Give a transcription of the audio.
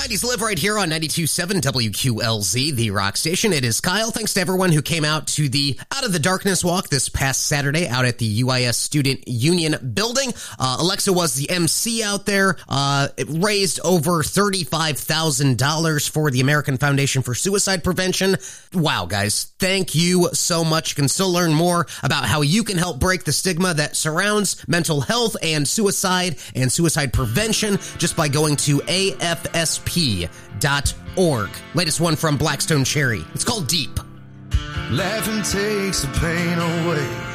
Ladies live right here on 92.7 WQLZ, the rock station. It is Kyle. Thanks to everyone who came out to the Out of the Darkness walk this past Saturday out at the UIS Student Union building. Alexa was the MC out there. It raised over $35,000 for the American Foundation for Suicide Prevention. Wow, guys. Thank you so much. You can still learn more about how you can help break the stigma that surrounds mental health and suicide prevention just by going to AFSP.org. Latest one from Blackstone Cherry. It's called Deep. Laughing takes the pain away.